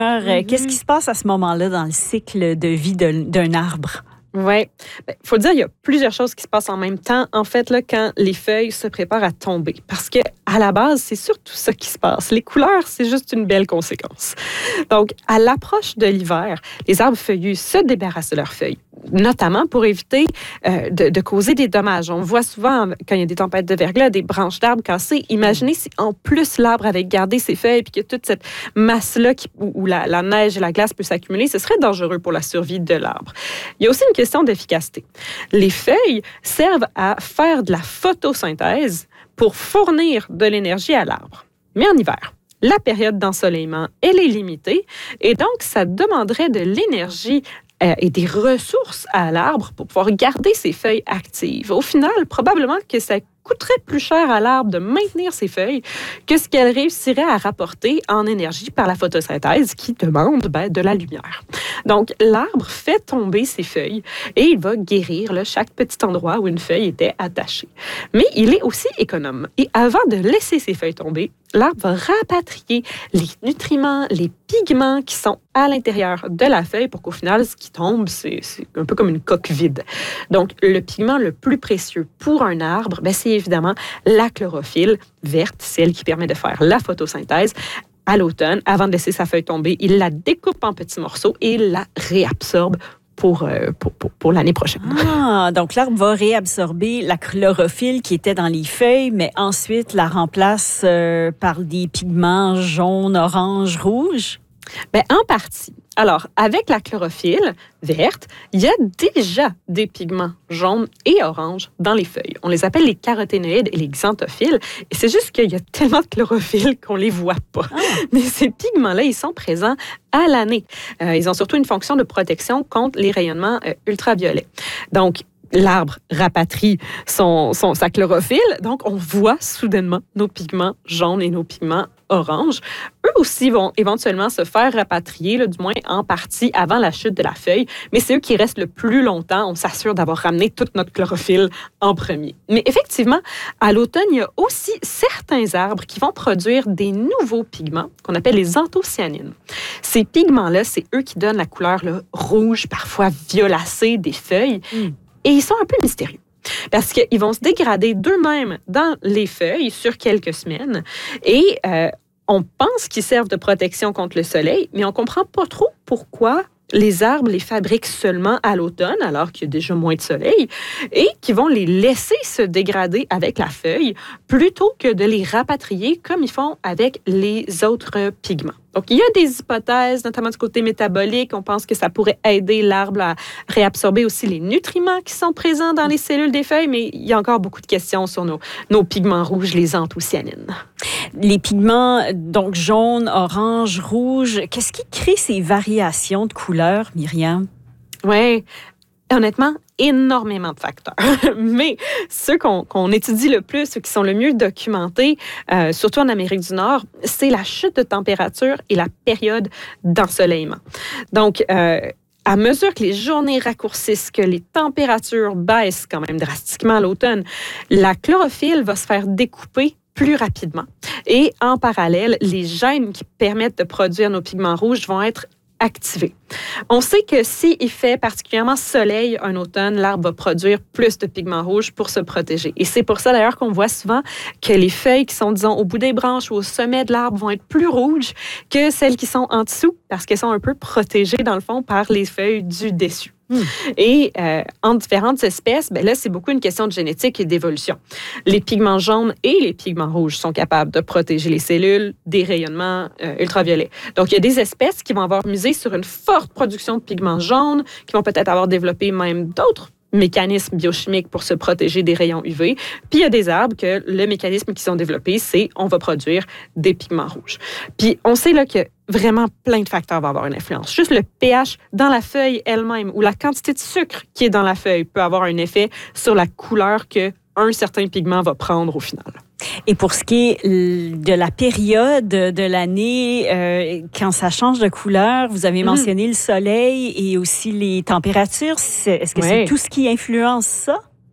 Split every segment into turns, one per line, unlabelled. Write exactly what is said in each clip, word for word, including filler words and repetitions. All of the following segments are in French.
Mm-hmm. Qu'est-ce qui se passe à ce moment-là dans le cycle de vie de, d'un arbre?
Oui. Il faut le dire, il y a plusieurs choses qui se passent en même temps, en fait, là, quand les feuilles se préparent à tomber. Parce que à la base, c'est surtout ça qui se passe. Les couleurs, c'est juste une belle conséquence. Donc, à l'approche de l'hiver, les arbres feuillus se débarrassent de leurs feuilles, notamment pour éviter euh, de, de causer des dommages. On voit souvent, quand il y a des tempêtes de verglas, des branches d'arbres cassées. Imaginez si, en plus, l'arbre avait gardé ses feuilles puis que toute cette masse-là qui, où, où la, la neige et la glace peut s'accumuler, ce serait dangereux pour la survie de l'arbre. Il y a aussi une question d'efficacité. Les feuilles servent à faire de la photosynthèse pour fournir de l'énergie à l'arbre. Mais en hiver, la période d'ensoleillement, elle est limitée et donc ça demanderait de l'énergie euh, et des ressources à l'arbre pour pouvoir garder ses feuilles actives. Au final, probablement que ça coûterait plus cher à l'arbre de maintenir ses feuilles que ce qu'elle réussirait à rapporter en énergie par la photosynthèse qui demande ben, de la lumière. Donc, l'arbre fait tomber ses feuilles et il va guérir là, chaque petit endroit où une feuille était attachée. Mais il est aussi économe. Et avant de laisser ses feuilles tomber, l'arbre va rapatrier les nutriments, les pigments qui sont à l'intérieur de la feuille pour qu'au final, ce qui tombe, c'est, c'est un peu comme une coque vide. Donc, le pigment le plus précieux pour un arbre, ben, c'est évidemment la chlorophylle verte, celle qui permet de faire la photosynthèse. À l'automne, avant de laisser sa feuille tomber, il la découpe en petits morceaux et il la réabsorbe pour, euh, pour, pour, pour l'année prochaine.
Ah, donc l'arbre va réabsorber la chlorophylle qui était dans les feuilles, mais ensuite la remplace euh, par des pigments jaunes, orange, rouge?
Bien, en partie. Alors, avec la chlorophylle verte, il y a déjà des pigments jaunes et oranges dans les feuilles. On les appelle les caroténoïdes et les xanthophiles. Et c'est juste qu'il y a tellement de chlorophylle qu'on ne les voit pas. Ah. Mais ces pigments-là, ils sont présents à l'année. Euh, ils ont surtout une fonction de protection contre les rayonnements euh, ultraviolets. Donc, l'arbre rapatrie son, son, sa chlorophylle. Donc, on voit soudainement nos pigments jaunes et nos pigments oranges. Eux aussi vont éventuellement se faire rapatrier, là, du moins en partie, avant la chute de la feuille. Mais c'est eux qui restent le plus longtemps. On s'assure d'avoir ramené toute notre chlorophylle en premier. Mais effectivement, à l'automne, il y a aussi certains arbres qui vont produire des nouveaux pigments qu'on appelle les anthocyanines. Ces pigments-là, c'est eux qui donnent la couleur là, rouge, parfois violacée des feuilles. Mm. Et ils sont un peu mystérieux parce qu'ils vont se dégrader d'eux-mêmes dans les feuilles sur quelques semaines et euh, on pense qu'ils servent de protection contre le soleil, mais on ne comprend pas trop pourquoi les arbres les fabriquent seulement à l'automne, alors qu'il y a déjà moins de soleil, et qui vont les laisser se dégrader avec la feuille plutôt que de les rapatrier comme ils font avec les autres pigments. Donc, il y a des hypothèses, notamment du côté métabolique. On pense que ça pourrait aider l'arbre à réabsorber aussi les nutriments qui sont présents dans les cellules des feuilles, mais il y a encore beaucoup de questions sur nos, nos pigments rouges, les anthocyanines.
Les pigments, donc jaune, orange, rouge, qu'est-ce qui crée ces variations de couleurs, Myriam?
Oui, honnêtement, énormément de facteurs. Mais ceux qu'on, qu'on étudie le plus, ceux qui sont le mieux documentés, euh, surtout en Amérique du Nord, c'est la chute de température et la période d'ensoleillement. Donc, euh, à mesure que les journées raccourcissent, que les températures baissent quand même drastiquement à l'automne, la chlorophylle va se faire découper plus rapidement. Et en parallèle, les gènes qui permettent de produire nos pigments rouges vont être activés. On sait que s'il fait particulièrement soleil un automne, l'arbre va produire plus de pigments rouges pour se protéger. Et c'est pour ça d'ailleurs qu'on voit souvent que les feuilles qui sont, disons, au bout des branches ou au sommet de l'arbre vont être plus rouges que celles qui sont en dessous parce qu'elles sont un peu protégées dans le fond par les feuilles du dessus. Mmh. Et euh, en différentes espèces, ben là, c'est beaucoup une question de génétique et d'évolution. Les pigments jaunes et les pigments rouges sont capables de protéger les cellules des rayonnements euh, ultraviolets. Donc, il y a des espèces qui vont avoir misé sur une forte production de pigments jaunes, qui vont peut-être avoir développé même d'autres mécanismes biochimiques pour se protéger des rayons U V. Puis, il y a des arbres que le mécanisme qu'ils ont développé, c'est on va produire des pigments rouges. Puis, on sait là que vraiment plein de facteurs vont avoir une influence. Juste le pH dans la feuille elle-même ou la quantité de sucre qui est dans la feuille peut avoir un effet sur la couleur qu'un certain pigment va prendre au final.
Et pour ce qui est de la période de l'année, euh, quand ça change de couleur, vous avez mentionné mmh. le soleil et aussi les températures. C'est, est-ce que oui. c'est tout ce qui influence ça?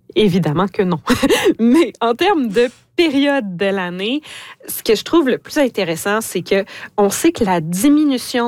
Évidemment que non. Mais en termes de période de l'année, ce que je trouve le plus intéressant, c'est que on sait que la diminution